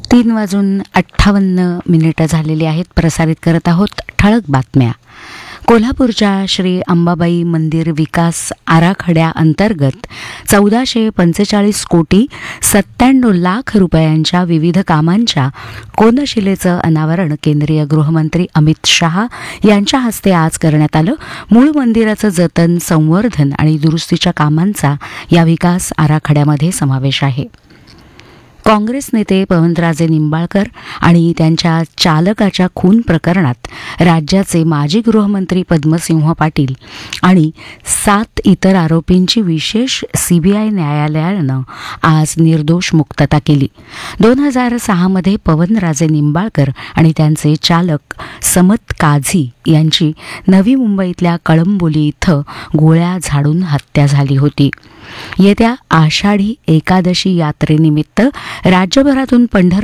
3:58 झालेली आहेत. प्रसारित करत आहोत ठळक बातम्या. कोल्हापूरच्या श्री अंबाबाई मंदिर विकास आराखड्याअंतर्गत 1445 कोटी 97 लाख रुपयांच्या विविध कामांच्या कोनशिलेचं अनावरण केंद्रीय गृहमंत्री अमित शहा यांच्या हस्ते आज करण्यात आलं. मूळ मंदिराचं जतन, संवर्धन आणि दुरुस्तीच्या कामांचा या विकास आराखड्यामध्ये समावेश आहे. काँग्रेस नेते पवनराजे निंबाळकर आणि त्यांच्या चालकाच्या खून प्रकरणात राज्याचे माजी गृहमंत्री पद्मसिंह पाटील आणि 7 इतर आरोपींची विशेष सीबीआय न्यायालयानं आज निर्दोष मुक्तता केली. 2006 मध्ये पवनराजे निंबाळकर आणि त्यांचे चालक समत काझी यांची नवी मुंबईतल्या कळंबोली इथं गोळ्या झाडून हत्या झाली होती. येत्या आषाढी एकादशी यात्रेनिमित्त राज्यभरातून